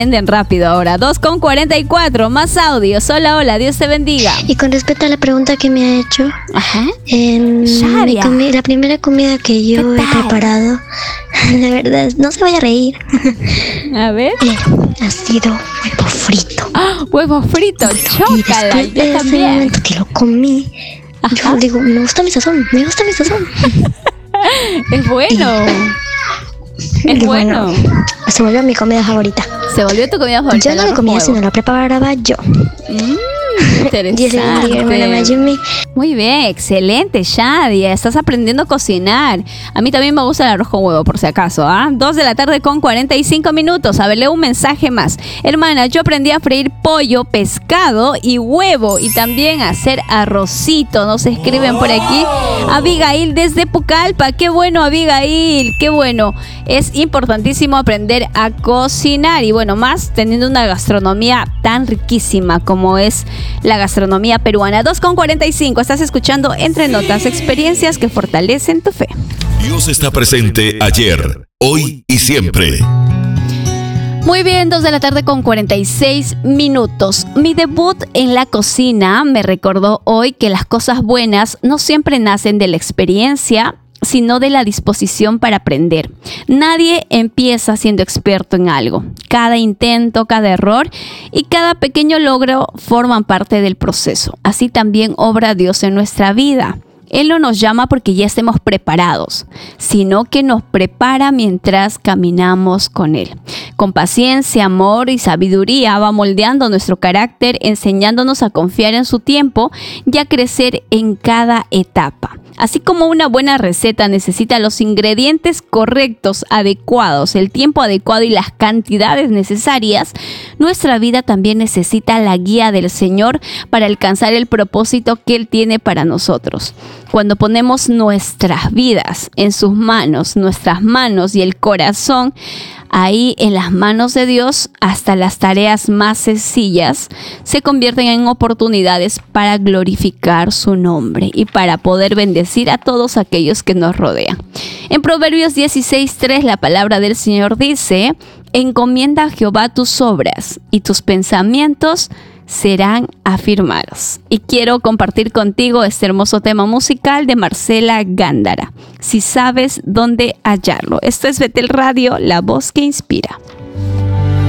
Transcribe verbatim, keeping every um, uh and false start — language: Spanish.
Venden rápido ahora. dos con cuarenta y cuatro, más audios. Hola, hola, Dios te bendiga. Y con respecto a la pregunta que me ha hecho, Ajá. eh, mi comi- la primera comida que yo he preparado, la verdad, no se vaya a reír. A ver. Eh, ha sido huevo frito. ¡Ah! Huevo frito, Y chócala. después Yo de ese también. momento que lo comí, Ajá. yo digo, me gusta mi sazón, me gusta mi sazón. Es bueno. Es Y bueno. Se volvió mi comida favorita. Se volvió tu comida favorita. Yo no el la arroz comía, con sino huevo. la preparaba yo. Mm, Dios le bendiga, hermana interesante. Mayumi. Muy bien, excelente, Shadia. Estás aprendiendo a cocinar. A mí también me gusta el arroz con huevo, por si acaso. ¿ah? dos de la tarde con cuarenta y cinco minutos. A ver, leo un mensaje más. Hermana, yo aprendí a freír pollo, pescado y huevo. Y también a hacer arrocito. Nos escriben por aquí. Abigail desde Pucallpa. Qué bueno, Abigail. Qué bueno. Es importantísimo aprender a cocinar. Y bueno, más teniendo una gastronomía tan riquísima como es la gastronomía peruana. dos con cuarenta y cinco, estás escuchando Entre Notas, experiencias que fortalecen tu fe. Dios está presente ayer, hoy y siempre. Muy bien, dos de la tarde con cuarenta y seis minutos. Mi debut en la cocina me recordó hoy que las cosas buenas no siempre nacen de la experiencia, sino de la disposición para aprender. Nadie empieza siendo experto en algo. Cada intento, cada error y cada pequeño logro forman parte del proceso. Así también obra Dios en nuestra vida. Él no nos llama porque ya estemos preparados, sino que nos prepara mientras caminamos con Él. Con paciencia, amor y sabiduría va moldeando nuestro carácter, enseñándonos a confiar en su tiempo y a crecer en cada etapa. Así como una buena receta necesita los ingredientes correctos, adecuados, el tiempo adecuado y las cantidades necesarias, nuestra vida también necesita la guía del Señor para alcanzar el propósito que Él tiene para nosotros. Cuando ponemos nuestras vidas en sus manos, nuestras manos y el corazón, ahí en las manos de Dios, hasta las tareas más sencillas se convierten en oportunidades para glorificar su nombre y para poder bendecir a todos aquellos que nos rodean. En Proverbios dieciséis tres la palabra del Señor dice: encomienda a Jehová tus obras y tus pensamientos serán afirmados. Y quiero compartir contigo este hermoso tema musical de Marcela Gándara. Si sabes dónde hallarlo. Esto es Betel Radio, la voz que inspira.